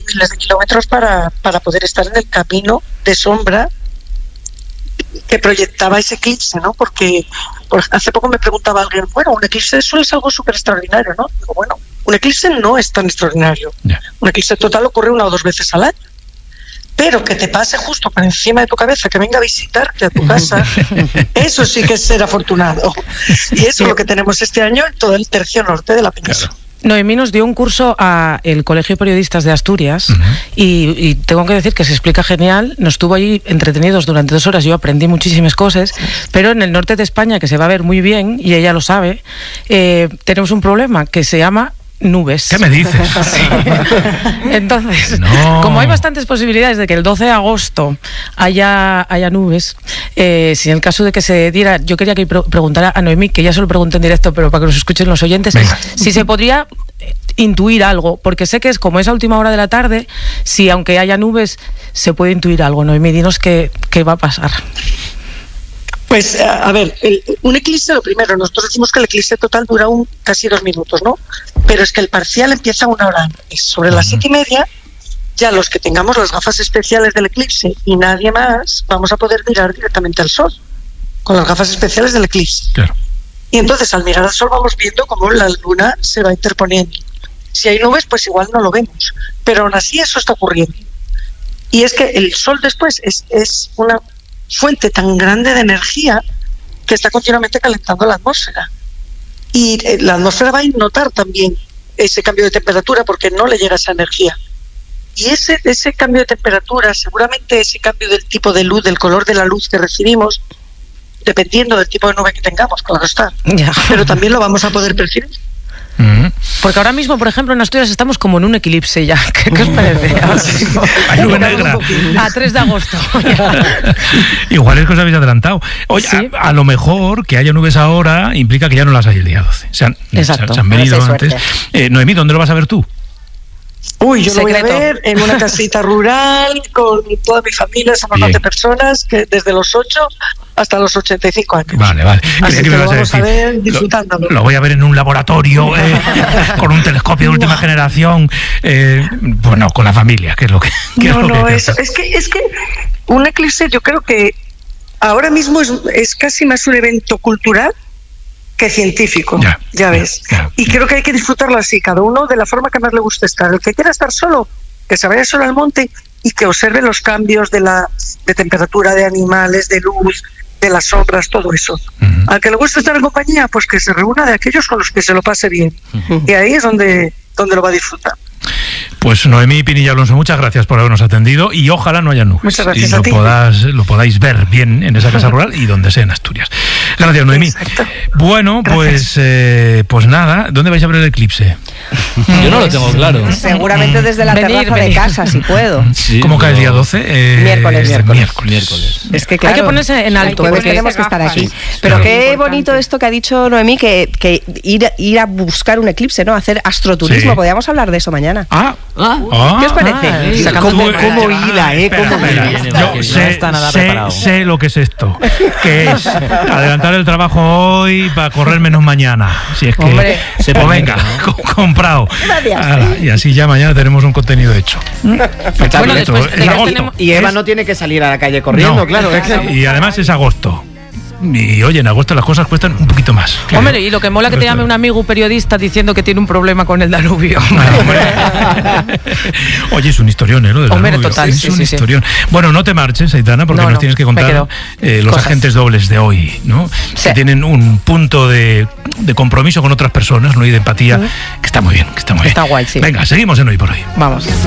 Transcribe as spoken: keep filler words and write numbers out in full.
miles de kilómetros para, para poder estar en el camino de sombra que proyectaba ese eclipse, ¿no? Porque por, hace poco me preguntaba alguien, bueno, un eclipse de sol es algo súper extraordinario, ¿no? Digo, bueno, un eclipse no es tan extraordinario. Yeah. Un eclipse total ocurre una o dos veces al año. Pero que te pase justo por encima de tu cabeza, que venga a visitarte a tu casa, eso sí que es ser afortunado. Y eso es lo que tenemos este año en todo el tercio norte de la península. Claro. Noemí nos dio un curso a el Colegio de Periodistas de Asturias, uh-huh. y, y tengo que decir que se explica genial. Nos estuvo allí entretenidos durante dos horas, yo aprendí muchísimas cosas, pero en el norte de España, que se va a ver muy bien, y ella lo sabe, eh, tenemos un problema que se llama nubes. ¿Qué me dices? Sí. Entonces, no. como hay bastantes posibilidades de que el doce de agosto haya, haya nubes, eh, si en el caso de que se diera, yo quería que preguntara a Noemí, que ya se lo pregunté en directo, pero para que nos escuchen los oyentes, Venga. si se podría intuir algo, porque sé que es como esa última hora de la tarde, si aunque haya nubes se puede intuir algo. Noemí, dinos qué, qué va a pasar. Pues, a ver, el, un eclipse, lo primero, nosotros decimos que el eclipse total dura un, casi dos minutos, ¿no? Pero es que el parcial empieza una hora antes. Sobre las siete y media, ya los que tengamos las gafas especiales del eclipse y nadie más, vamos a poder mirar directamente al sol, con las gafas especiales del eclipse. Claro. Y entonces, al mirar al sol, vamos viendo cómo la luna se va interponiendo. Si hay nubes, pues igual no lo vemos. Pero aún así eso está ocurriendo. Y es que el sol después es, es una fuente tan grande de energía que está continuamente calentando la atmósfera, y eh, la atmósfera va a notar también ese cambio de temperatura porque no le llega esa energía, y ese, ese cambio de temperatura, seguramente ese cambio del tipo de luz, del color de la luz que recibimos, dependiendo del tipo de nube que tengamos, claro está, yeah. pero también lo vamos a poder percibir. Mm-hmm. Porque ahora mismo, por ejemplo, en Asturias estamos como en un eclipse ya. ¿Qué, qué os parece? Hay nube negra. A tres de agosto. Igual es que os habéis adelantado. Oye, ¿sí? a, a lo mejor que haya nubes ahora implica que ya no las hay el día doce. Se han, Exacto. Se han venido antes. Eh, Noemí, ¿dónde lo vas a ver tú? Uy, yo Secreto. lo voy a ver en una casita rural con toda mi familia, somos doce personas, que desde los ocho hasta los ochenta y cinco años. Vale, vale. Así que, que me lo vas vamos a, a ver disfrutándolo. Lo, lo voy a ver en un laboratorio, eh, con un telescopio de última no. generación, eh, bueno, con la familia, que es lo que... que no, es lo no, que es, es, que, es que un eclipse yo creo que ahora mismo es, es casi más un evento cultural que científico, ya, ya ves. Ya, ya, y ya. creo que hay que disfrutarlo así, cada uno de la forma que más le guste estar. El que quiera estar solo, que se vaya solo al monte y que observe los cambios de la de temperatura, de animales, de luz, de las sombras, todo eso. Uh-huh. Al que le guste estar en compañía, pues que se reúna de aquellos con los que se lo pase bien. Uh-huh. Y ahí es donde, donde lo va a disfrutar. Pues Noemí Pinilla Alonso, muchas gracias por habernos atendido y ojalá no haya nubes. Muchas gracias y lo, a ti. Podás, lo podáis ver bien en esa casa rural y donde sea en Asturias. Gracias, Noemí. Exacto. Bueno, gracias. pues eh, pues nada, ¿dónde vais a ver el eclipse? Yo no lo tengo claro. Seguramente desde la venir, terraza venir. de casa, si puedo. Sí, ¿Cómo cae el día doce? Eh, miércoles. Miércoles. Miércoles. miércoles. Es que claro, hay que ponerse en alto. Porque tenemos que estar aquí. Sí, Pero claro. qué bonito esto que ha dicho Noemí, que, que ir, ir a buscar un eclipse, ¿no? Hacer astroturismo. Sí. Podríamos hablar de eso mañana. Ah, ah. ah. ¿Qué os parece? Ah, ¿Cómo, cómo hila, eh? ¿Cómo hila? Yo no sé, está nada sé, preparado. sé lo que es esto. Que es adelantar el trabajo hoy para correr menos mañana. Si es que... Hombre, se pues venga, ¿no? comprado. Ahora, y así ya mañana tenemos un contenido hecho. Bueno, después, es agosto. Tenemos, y Eva es, no tiene que salir a la calle corriendo, no, claro. Es que... Y además es agosto. Y oye, en agosto las cosas cuestan un poquito más. Hombre, y lo que mola que te llame un amigo periodista diciendo que tiene un problema con el Danubio. Oye, es un historión, ¿eh? Lo del Hombre, Danubio. total, es sí, un sí, historión. sí. Bueno, no te marches, Aitana, porque no, nos no, tienes que contar eh, los cosas. agentes dobles de hoy, ¿no? Sí. Que tienen un punto de, de compromiso con otras personas, ¿no? Y de empatía, uh-huh. que está muy bien, que está muy está bien. guay, sí. Venga, seguimos en Hoy por Hoy. Vamos.